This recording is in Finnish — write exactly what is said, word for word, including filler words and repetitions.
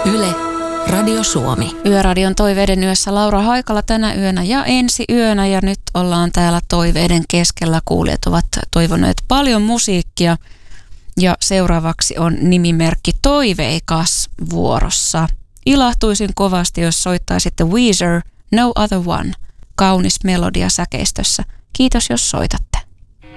Yle, Radio Suomi. Yöradion Toiveiden yössä Laura Haikala tänä yönä ja ensi yönä, ja nyt ollaan täällä toiveiden keskellä. Kuulijat ovat toivoneet paljon musiikkia ja seuraavaksi on nimimerkki Toiveikas vuorossa. Ilahtuisin kovasti, jos soittaisitte Weezer, No Other One, kaunis melodia säkeistössä. Kiitos, jos soitat.